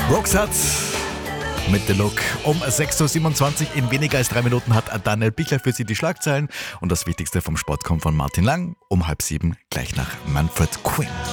Roxette mit The Look. Um 6.27 Uhr in weniger als 3 Minuten hat Daniel Bichler für Sie die Schlagzeilen. Und das Wichtigste vom Sport kommt von Martin Lang. Um 6:30 gleich nach Manfred Quinn.